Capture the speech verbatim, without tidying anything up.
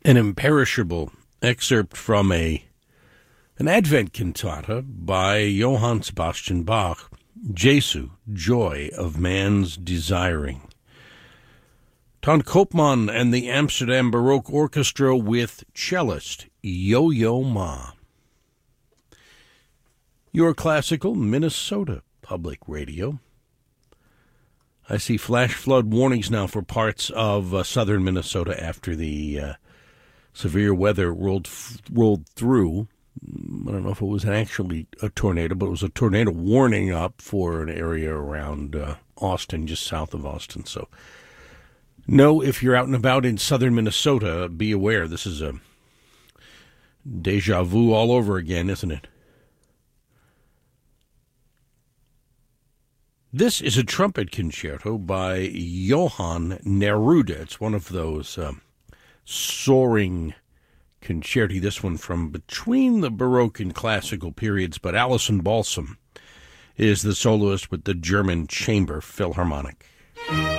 an imperishable excerpt from a an Advent cantata by Johann Sebastian Bach, Jesu, Joy of Man's Desiring. Ton Koopman and the Amsterdam Baroque Orchestra with cellist Yo-Yo Ma. Your classical Minnesota Public Radio. I see flash flood warnings now for parts of uh, southern Minnesota after the uh, severe weather rolled rolled through. I don't know if it was actually a tornado, but it was a tornado warning up for an area around uh, Austin, just south of Austin. So, know if you're out and about in southern Minnesota, be aware. This is a deja vu all over again, isn't it? This is a trumpet concerto by Johann Neruda. It's one of those um, soaring concerti, this one from between the Baroque and classical periods, but Alison Balsam is the soloist with the German Chamber Philharmonic.